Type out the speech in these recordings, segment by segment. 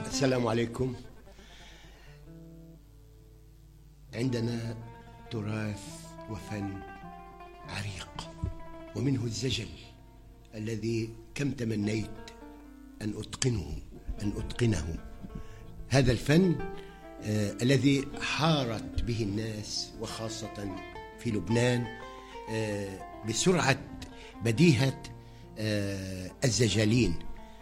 السلام عليكم. عندنا تراث وفن عريق، ومنه الزجل الذي كم تمنيت أن أتقنه. هذا الفن الذي حارت به الناس وخاصة في لبنان بسرعة بديهة الزجالين.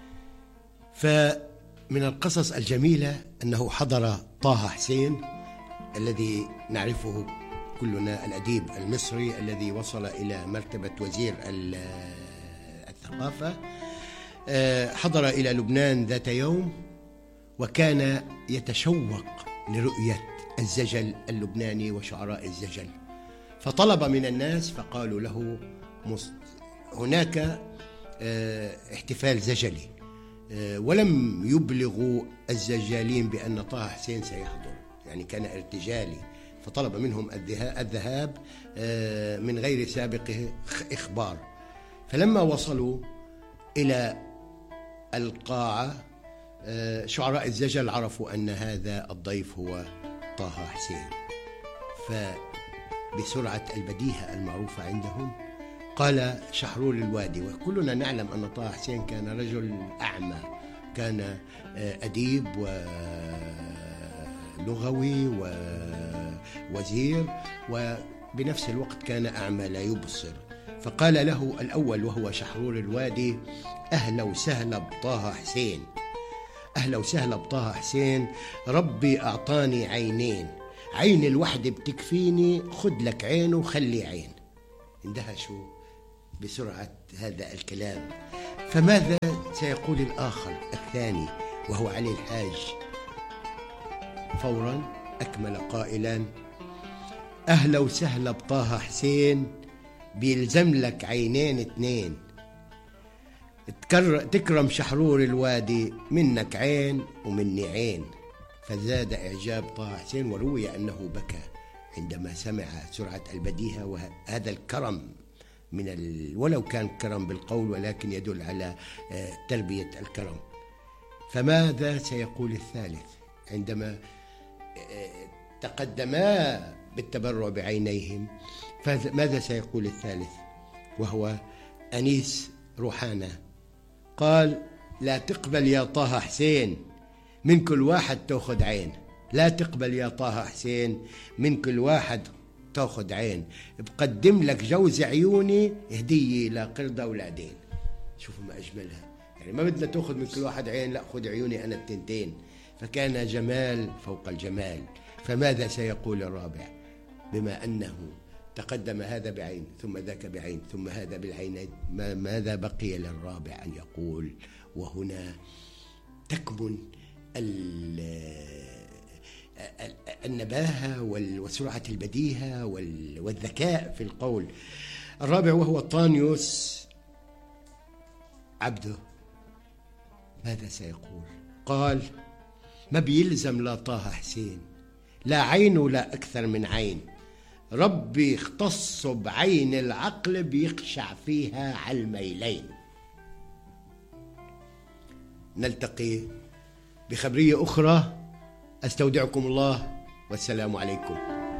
فمن القصص الجميلة أنه حضر طه حسين الذي نعرفه كلنا، الأديب المصري الذي وصل إلى مرتبة وزير الثقافة. حضر إلى لبنان ذات يوم وكان يتشوق لرؤية الزجل اللبناني وشعراء الزجل، فطلب من الناس فقالوا له هناك احتفال زجلي، ولم يبلغوا الزجالين بأن طه حسين سيحضر، يعني كان ارتجالي، فطلب منهم الذهاب من غير سابق إخبار. فلما وصلوا إلى القاعة شعراء الزجل عرفوا أن هذا الضيف هو طه حسين، فبسرعة البديهة المعروفة عندهم قال شحرور الوادي، وكلنا نعلم أن طه حسين كان رجل أعمى، كان أديب ولغوي ووزير، وبنفس الوقت كان أعمى لا يبصر. فقال له الأول وهو شحرور الوادي: أهلا وسهلا بطه حسين، أهلا وسهلا بطه حسين، ربي أعطاني عينين، عين الوحدة بتكفيني، خد لك عين وخلي عين. اندهشوا بسرعة هذا الكلام. فماذا سيقول الآخر الثاني وهو علي الحاج؟ فورا أكمل قائلا: أهلا وسهلا بطه حسين، بيلزم لك عينين اتنين، تكرم شحرور الوادي، منك عين ومني عين. فزاد إعجاب طه حسين، وروي أنه بكى عندما سمع سرعة البديهة وهذا الكرم ولو كان كرم بالقول ولكن يدل على تربية الكرم. فماذا سيقول الثالث عندما تقدما بالتبرع بعينيهم؟ فماذا سيقول الثالث وهو أنيس روحانة؟ قال: لا تقبل يا طه حسين، من كل واحد تأخذ عين، لا تقبل يا طه حسين، من كل واحد تأخذ عين، بقدم لك جوز عيوني هدية لقردة ولادين. شوفوا ما أجملها، يعني ما بدنا تأخذ من كل واحد عين، لا خذ عيوني أنا التنتين. فكان جمال فوق الجمال. فماذا سيقول الرابع بما أنه تقدم هذا بعين ثم ذاك بعين ثم هذا بالعينين؟ ماذا بقي للرابع أن يقول؟ وهنا تكمن النباهة وسرعة البديهة والذكاء في القول. الرابع وهو طانيوس عبده، ماذا سيقول؟ قال: ما بيلزم لا طه حسين، لا عين ولا أكثر من عين، ربي اختص بعين العقل بيخشع فيها على الميلين. نلتقي بخبرية أخرى، أستودعكم الله والسلام عليكم.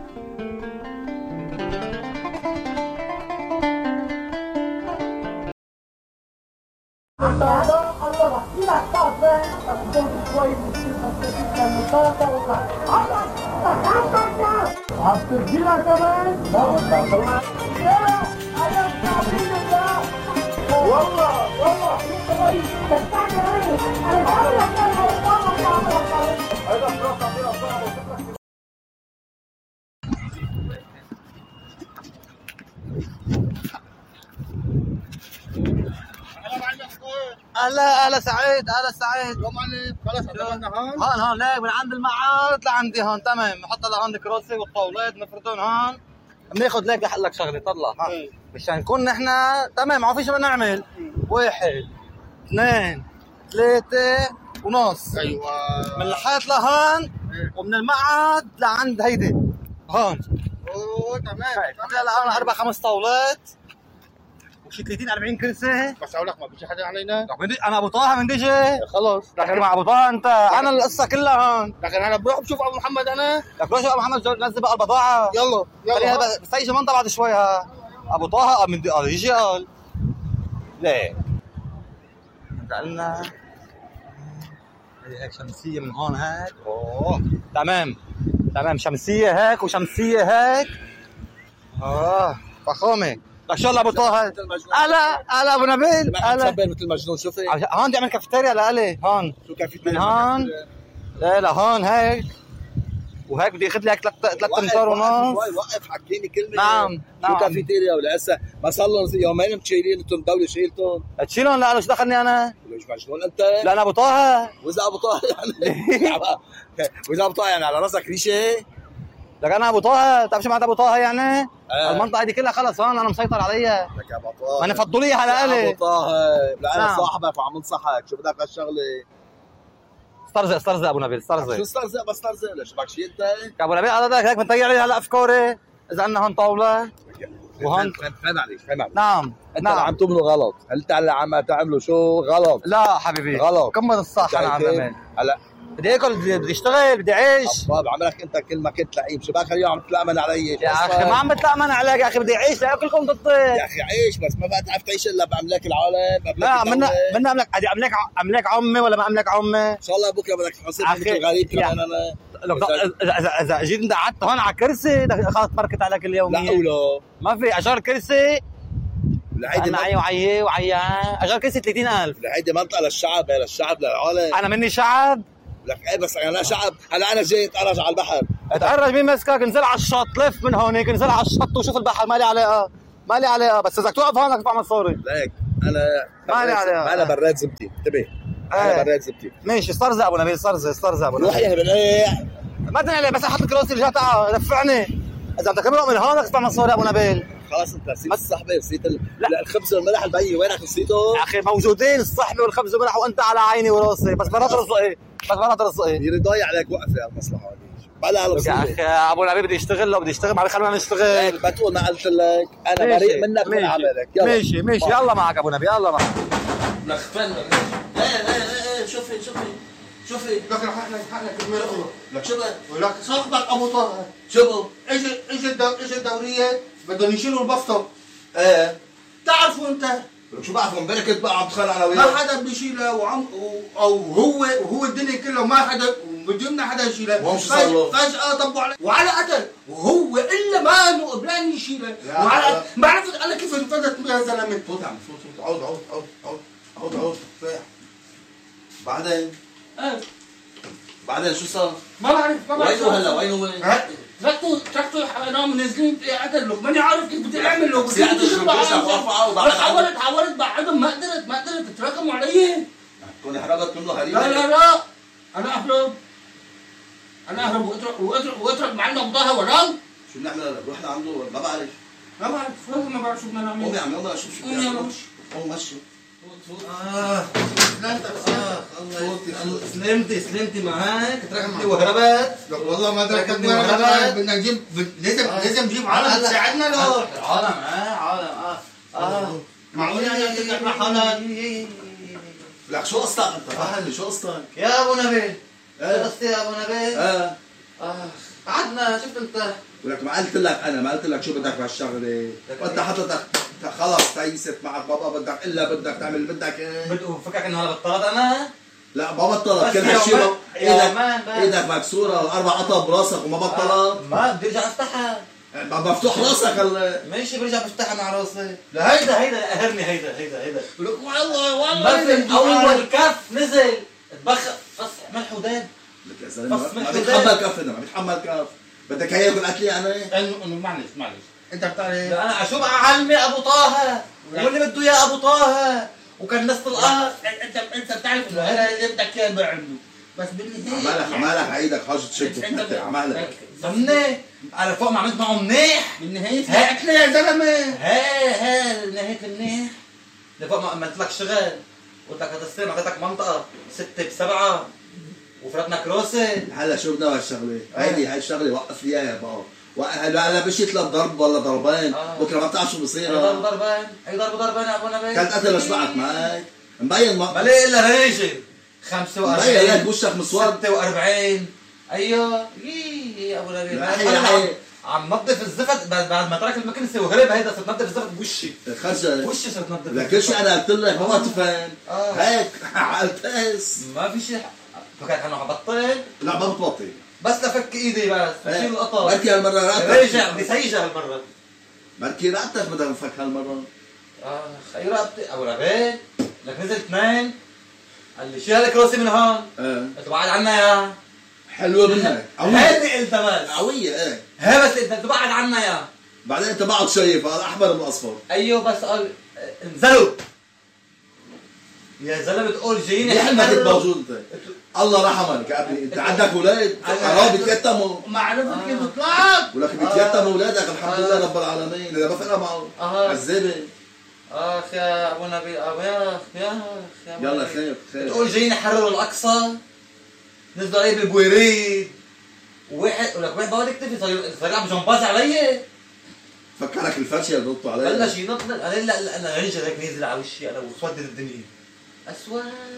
هلا سعيد، هلا سعيد. يوم عليك. خلص اعتمدنا هون؟ هون ليك من عند المعاد لعندي هون. تمام، نحط لهون الكراسي والطاولات نفردهم هون. بناخذ ليك لحق لك شغله طلع مشان نكون نحن تمام. ما في شيء بدنا نعمل. 1 2 3 ونص. ايوه، من الحيط لهون ومن المعاد لعند هيدي هون. اوه تمام. هلا هون 4 5 طاولات وشي 30 40 كرسي. بس اقول لك ما بيجي حدا علينا. انا ابو طه من دجي. خلص لكن مع ابو طه انت انا القصه كلها هون. لكن انا بروح بشوف ابو محمد انا. لك روح شوف ابو محمد نزل بقى البضاعه. يلا بس يجي منطقه بعد شوي ها. ابو طه من يجي قال ليه انت قلنا هيك شمسيه من هون هيك. اوه تمام شمسيه هيك وشمسيه هيك. فخامه. لك شو ابو طه هلا ابو نبيل هلا مثل مجنون. شوفي هون بدي اعمل كافيتيريا لالي هون. شو كافيتيريا من هون لا هون هيك وهيك بدي اخذ لك 3 امتار ونص. وقف حكيني كلمه. نعم شو كافيتيريا ولا هسه ما صار لهم يومين مشيلين انتم الدوله شيلتهم. تشيلهم لا شو دخلني انا؟ ليش مجنون انت؟ لا انا ابو طه. واذا ابو طه يعني واذا ابو طه يعني على راسك ريشه. لك انا ابو طه بتعرف شو معناتها ابو طه يعني؟ المنطقه دي كلها خلص هون انا مسيطر عليها. لك يا ابو طه ما انا فضلوا على ابو الي. طه لا انا صاحبك وعم انصحك. شو بدك هالشغله؟ استرزق ابو نبيل استرزق. شو استرزق؟ بس استرزق ليش بدك شيء انت؟ يا ابو نبيل قصدك هيك بنطيع علي هلا افكاري اذا عندنا هون طاوله وهون فهم عليك. نعم انت عم تعملوا غلط. انت اللي عم تعملوا شو غلط. لا حبيبي غلط. كمل الصح. انا عم بعمل هلا بدي اكل بدي اشتغل بدي اعيش. طب عملك انت كل ما كنت لعيب. شو بك اليوم عم تتلامن علي؟ يا اخي ما عم بتلامن عليك يا اخي بدي اعيش لاكلكم ضدك. يا اخي عيش بس ما بقى تعرف تعيش الا باملاك العالم. لا منا املاك عمي ولا ما املاك عمي. ان شاء الله بكره بدك تحاسبني مثل غريب كمان انا. اذا جيت انت قعدت هون على كرسي خلص بركت عليك اليوميه. لا ولا ما في اجار كرسي. هيدي معي وعيه اجار كرسي 30,000. هيدي منطقه للشعب للعالم. انا مني شعب. لك ايه بس انا شعب. هلا انا جاي اتأرج على البحر. اتأرج مين مسكك؟ انزل على الشط لف من هونيك انزل على الشط وشوف البحر. مالي علاقه بس اذا توقف هون بدك تدفع مصاري. ليك انا مالي علاقه. انا براد زبدي انتبه. انا براد زبدي. ماشي استرزق ابو نبيل استرزق ابو نبيل. روح يا بنقيع. ما تنقلي بس احط كراسي رجعت دفعني. اذا بدك تمرق من هون بدك تدفع مصاري ابو نبيل. خلاص انت نسيت الصحبه نسيت لا الخبز والملح البي وينك نسيته؟ يا اخي موجودين الصحبه والخبز والملح وانت على عيني وراسي بس مرات رزقي يضايق عليك وقف يا المصلحه هذه. بلا يا اخي ابو نبيل بدي اشتغل لو بدي اشتغل ما خلونا نشتغل. ما تقول ما قلت لك انا بريء منك من عملك. يلا ماشي يلا معك ابو نبيل يلا معك. لك لا شوفي لك حقك المرأة. لك شو لك صاحبك ابو طه شو اجى الدوريه بدهم يشيلوا البسطه. ايه تعرفوا انت شو بعرفوا امبارح كنت بقى عم بتخانق انا وياه. ما حدا بيشيلها او هو الدنيا كلها ما حدا بدنا حدا يشيلها. فجأة طبوا عليه وعلى قتل وهو الا ما قبلان يشيلها. وعلى ما عرفت انا كيف انفذت يا زلمه. فوت عم عود بعدين شو صار؟ ما بعرف وينه هلا وين تركته نام نازلين قتل له ماني عارف كيف بدي اعمل له. حاولت بعدهم ما قدرت تراكموا علي. كوني حرقت منه هريبه. لا انا اهرب واترك معنا ابو طه ورام. شو بنعمل هلا؟ بروح لعنده ما بعرف ما بعرف شو بدنا نعمل. قومي عم يلا شوف شو مشي. سلمتي معاك تركتني وهربت. والله ما تركتني وهربت. بدنا نجيب لازم نجيب عالم تساعدنا له. عالم معقول يعني تطلع مع حالك. لك شو قصتك انت؟ اهلي شو قصتك؟ يا ابو نبيل شو قصتي يا ابو نبيل؟ قعدنا شفت انت. ولك ما قلت لك شو بدك بهالشغله. وانت حطيتك خلص تيست معك بابا بدك تعمل اللي بدك ايه. فكرك انه هلا بطلت انا؟ لا ما بطلت كل هالشيء ايدك مكسوره و4 قطع براسك وما بطلت. ما بدي ارجع افتحها. مفتوح راسك ماشي برجع بفتحها مع راسي. لا هيدا قهرني هيدا لك والله اول كف نزل اتبخر فص ملح ودان. لك يا زلمه ما بيتحمل كف ما بيتحمل كف. بدك هي يقول قتلي يعني؟ انه معلش انت بتعرف انا اشوف اعلمي ابو طه واللي بده اياه ابو طه وكان نص القهر. انت بتعرف انه هذا اللي بدك اياه بعمله بس بالنهايه عمالك عيدك حاجه تشد عمالك ضمني على فوق ما عملت معه منيح. بالنهايه هيك يا زلمه هي نهايه المنيح. لفوق ما عملت لك شغل وبدك تستلم اعطيتك منطقه 6 ب7 وفرتنا كروسه. هلا شو بدنا هالشغله؟ هاي الشغله وقف لي اياها بقى هلا مشيت لضرب ولا ضربين بكره ما بتعرف شو بصير. ضربين اي ضربين يا ابو نبيل. كانت قتل اشبعت معك مبين ما ليه الا ريجي 45 مبين لك وشك مسود 46 ايوه يا ابو نبيل. عم نظف الزفت بعد ما ترك المكنسه وهرب. هيدا صرت نظف الزفت بوشي خرجت وشي صرت نظف لكل شيء. انا قلت لك ما تفهم هيك عالتاس ما في شيء. فكرت انه حبطل. لا ما بتبطل بس لفك ايدي بس بشيل القطر. بركي هالمره رقبتك رجع بدي سيجه هالمره. بركي رقبتك بدها تنفك هالمره. اي رقبتي ابو نبيل. لك نزل 2 قال لي شيل الكراسي من هون. قلت بعد عنا يا حلوه منك. هيدي قلت بس قويه هي بس انت تبعد عنا يا. بعدين انت بعد شايف الاحمر من الاصفر. ايوه بس قال انزلوا يا زلمه بتقول جايين احنا كنت موجود انت. الله رحمك يا ابني. انت عندك اولاد حرام بيتيتموا. ما عرفت كيف طلعت. ولك بيتيتموا اولادك الحمد لله رب العالمين. اذا ما فرق معه عذابه. يا ابو نبيل يا يلا خير بتقول جايين يحرروا الاقصى. نزلوا علي بالبويريد وواحد ولك واحد بقعد يكتفي صار يلعب جمباز علي. فكرك الفرشه اللي نطوا عليه بلش ينط. قال لا انا رنجه هيك نازل على وشي انا وسود الدنيا اسود.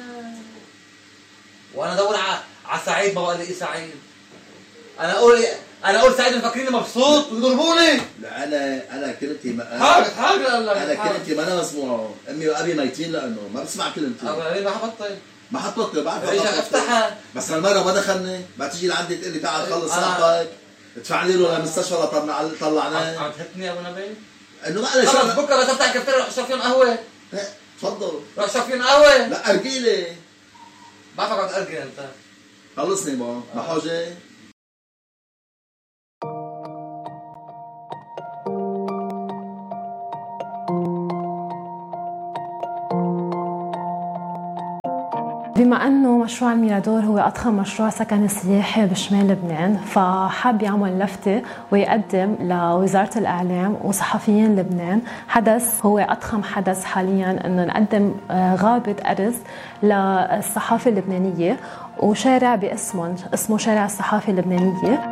وانا ادور على سعيد ما بقى لي سعيد. انا اقول سعيد مفكريني مبسوط ويضربوني. لا انا كلمتي ما حاجه انا كلمتي ما انا مسموعه. امي وابي ميتين لانه ما بسمع كلمتي. ما حبطل ما حطبطل بعرف رجع افتحها. بس هالمره ما دخلني. ما تيجي لعندي تقول لي تعال خلص صاحبك ادفع لي له للمستشفى طلعناه. عم تهتني يا ابو نبيل انه معلش خلص بكره بس افتح الكافتيريا روح اشرب فيهم قهوه. تفضل روح اشرب فيهم قهوه. لا ارجيلي بعرفك عم تأرجل انت. خلصني ما حاجه. بما أنه مشروع الميرادور هو أضخم مشروع سكني سياحي بشمال لبنان، فحاب يعمل لفتة ويقدم لوزارة الإعلام وصحفيين لبنان حدث هو أضخم حدث حالياً، أنه نقدم غابة أرز للصحافة اللبنانية وشارع باسمه اسمه شارع الصحافة اللبنانية.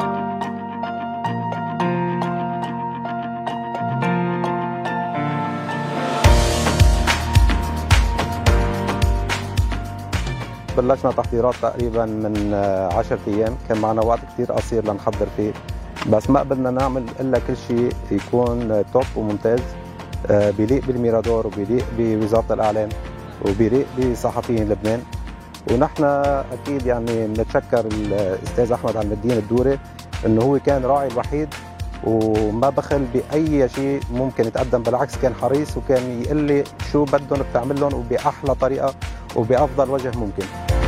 بلشنا تحضيرات تقريبا من 10 ايام. كان معنا وقت كثير قصير لنحضر فيه، بس ما قدرنا نعمل الا كل شيء يكون توب وممتاز بيليق بالميرادور وبيليق بوزاره الاعلام وبيليق بصحفيين لبنان. ونحن اكيد يعني بنتشكر الاستاذ احمد عم الدين الدوري انه هو كان راعي الوحيد وما بخل باي شيء ممكن يتقدم. بالعكس كان حريص وكان يقول لي شو بدهم بتعمل لهم وباحلى طريقه وبأفضل وجه ممكن.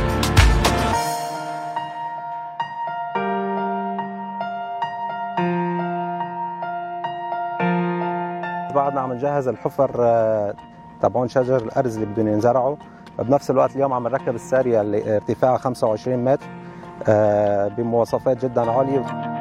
بعدنا عم نجهز الحفر تبعون شجر الأرز اللي بدهم ينزرعوا. بنفس الوقت اليوم عم نركب السارية اللي ارتفاعها 25 متر بمواصفات جدا عالية.